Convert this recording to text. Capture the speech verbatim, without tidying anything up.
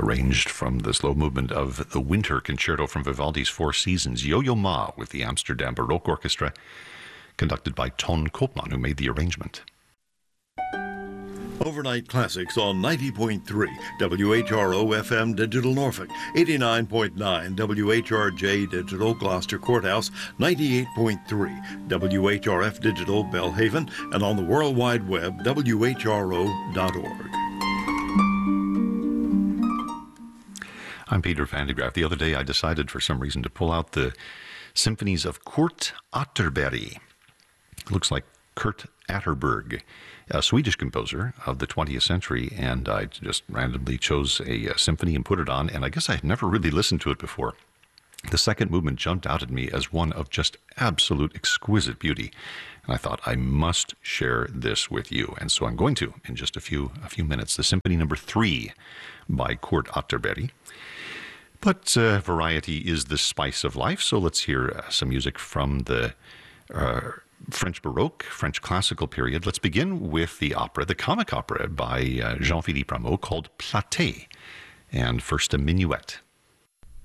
arranged from the slow movement of the Winter Concerto from Vivaldi's Four Seasons, Yo-Yo Ma with the Amsterdam Baroque Orchestra, conducted by Ton Koopman, who made the arrangement. Overnight Classics on ninety point three W H R O F M Digital Norfolk, eighty-nine point nine W H R J Digital Gloucester Courthouse, ninety-eight point three W H R F Digital Belhaven, and on the World Wide Web, W H R O dot org. I'm Peter Van de Graaff. The other day I decided for some reason to pull out the symphonies of Kurt Atterberg. It looks like Kurt Atterberg, a Swedish composer of the twentieth century, and I just randomly chose a, a symphony and put it on, and I guess I had never really listened to it before. The second movement jumped out at me as one of just absolute exquisite beauty, and I thought I must share this with you, and so I'm going to in just a few a few minutes. The Symphony Number Three by Kurt Atterberg. But uh, variety is the spice of life, so let's hear uh, some music from the uh, French Baroque, French classical period. Let's begin with the opera, the comic opera by uh, Jean-Philippe Rameau called Platée, and first a minuet.